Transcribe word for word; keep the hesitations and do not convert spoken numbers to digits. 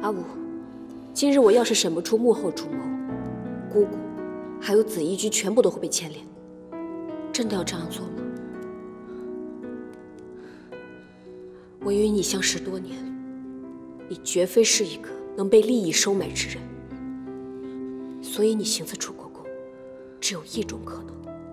阿武，今日我要是审不出幕后主谋，姑姑还有紫衣居全部都会被牵连。真的要这样做吗？我与你相识多年，你绝非是一个能被利益收买之人，所以你行刺楚国公，只有一种可能。